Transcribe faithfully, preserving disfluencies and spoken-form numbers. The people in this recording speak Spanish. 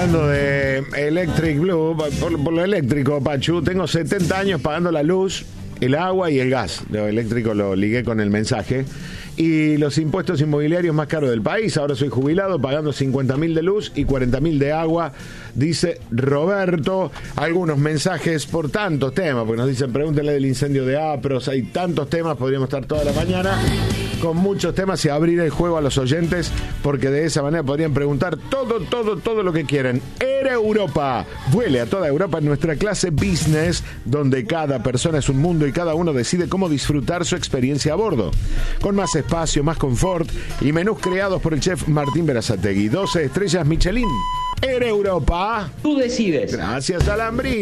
Hablando de Electric Blue, por, por lo eléctrico, Pachu, tengo setenta años pagando la luz, el agua y el gas. Lo eléctrico lo ligué con el mensaje. Y los impuestos inmobiliarios más caros del país. Ahora soy jubilado pagando cincuenta mil de luz y cuarenta mil de agua, dice Roberto. Algunos mensajes por tantos temas, porque nos dicen, pregúntenle del incendio de Apros. Hay tantos temas, podríamos estar toda la mañana con muchos temas y abrir el juego a los oyentes, porque de esa manera podrían preguntar todo, todo, todo lo que quieran. Air Europa, vuele a toda Europa en nuestra clase business, donde cada persona es un mundo y cada uno decide cómo disfrutar su experiencia a bordo. Con más espacio, más confort y menús creados por el chef Martín Berazategui. doce estrellas Michelin. Air Europa. Tú decides. Gracias a Lambrín.